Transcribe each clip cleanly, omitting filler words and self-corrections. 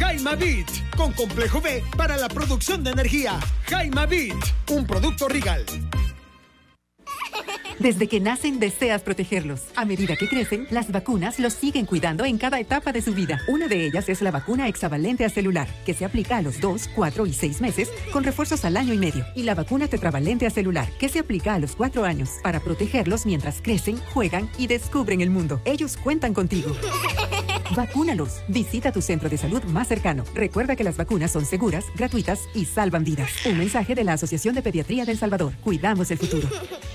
Jaimavit, con complejo B para la producción de energía. Jaimavit, un producto Regal. Desde que nacen, deseas protegerlos. A medida que crecen, las vacunas los siguen cuidando en cada etapa de su vida. Una de ellas es la vacuna hexavalente acelular, que se aplica a los 2, 4 y 6 meses, con refuerzos al año y medio. Y la vacuna tetravalente acelular, que se aplica a los 4 años, para protegerlos mientras crecen, juegan y descubren el mundo. Ellos cuentan contigo. Vacúnalos. Visita tu centro de salud más cercano. Recuerda que las vacunas son seguras, gratuitas y salvan vidas. Un mensaje de la Asociación de Pediatría de El Salvador. Cuidamos el futuro.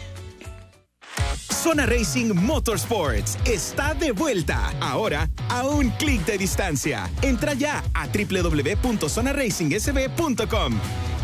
Zona Racing Motorsports está de vuelta. Ahora, a un clic de distancia. Entra ya a www.zonaracingsb.com.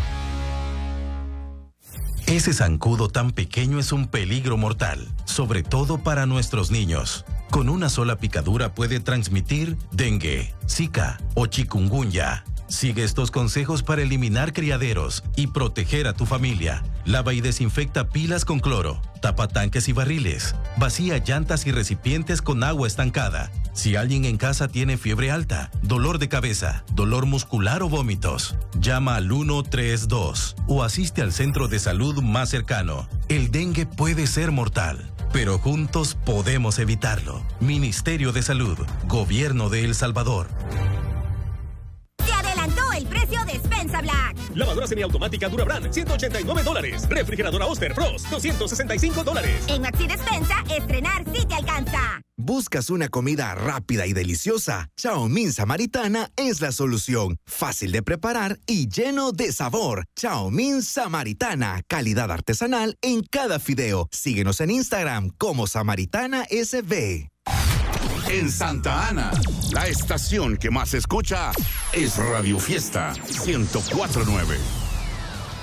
Ese zancudo tan pequeño es un peligro mortal, sobre todo para nuestros niños. Con una sola picadura puede transmitir dengue, zika o chikungunya. Sigue estos consejos para eliminar criaderos y proteger a tu familia. Lava y desinfecta pilas con cloro. Tapa tanques y barriles. Vacía llantas y recipientes con agua estancada. Si alguien en casa tiene fiebre alta, dolor de cabeza, dolor muscular o vómitos, llama al 132 o asiste al centro de salud más cercano. El dengue puede ser mortal, pero juntos podemos evitarlo. Ministerio de Salud, Gobierno de El Salvador. El precio de Despensa Black. Lavadora semiautomática Durabran, $189. Refrigeradora Oster Frost, $265. En Maxi Despensa, estrenar sí te alcanza. ¿Buscas una comida rápida y deliciosa? Chow Mein Samaritana es la solución. Fácil de preparar y lleno de sabor. Chow Mein Samaritana, calidad artesanal en cada fideo. Síguenos en Instagram como Samaritana SB. En Santa Ana, la estación que más se escucha es Radio Fiesta 104.9.